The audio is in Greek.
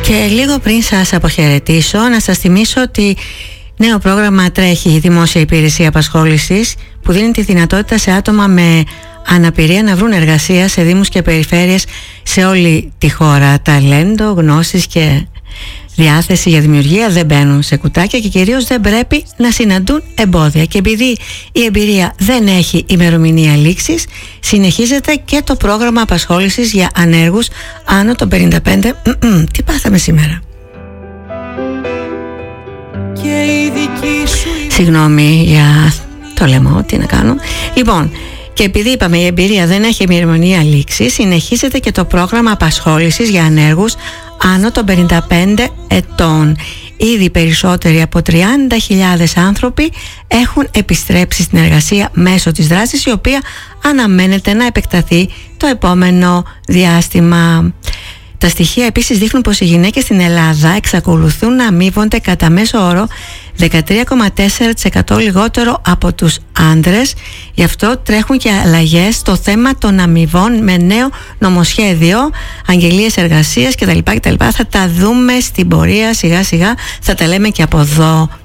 Και λίγο πριν σας αποχαιρετήσω, να σας θυμίσω ότι νέο πρόγραμμα τρέχει η Δημόσια Υπηρεσία Απασχόλησης, που δίνει τη δυνατότητα σε άτομα με αναπηρία να βρουν εργασία σε δήμους και περιφέρειες σε όλη τη χώρα. Ταλέντο, γνώσεις και διάθεση για δημιουργία δεν μπαίνουν σε κουτάκια και κυρίως δεν πρέπει να συναντούν εμπόδια. Και επειδή η εμπειρία δεν έχει ημερομηνία λήξης, συνεχίζεται και το πρόγραμμα απασχόλησης για ανέργους άνω των 55. Τι πάθαμε σήμερα? Συγγνώμη για το λαιμό, τι να κάνω. Λοιπόν, και επειδή είπαμε η εμπειρία δεν έχει ημερομηνία λήξης, συνεχίζεται και το πρόγραμμα απασχόλησης για ανέργους άνω των 55 ετών. Ήδη περισσότεροι από 30.000 άνθρωποι έχουν επιστρέψει στην εργασία μέσω της δράσης, η οποία αναμένεται να επεκταθεί το επόμενο διάστημα. Τα στοιχεία επίσης δείχνουν πως οι γυναίκες στην Ελλάδα εξακολουθούν να αμείβονται κατά μέσο όρο 13,4% λιγότερο από τους άντρες. Γι' αυτό τρέχουν και αλλαγές στο θέμα των αμοιβών με νέο νομοσχέδιο, αγγελίες εργασίας κτλ. Θα τα δούμε στην πορεία σιγά σιγά, θα τα λέμε και από εδώ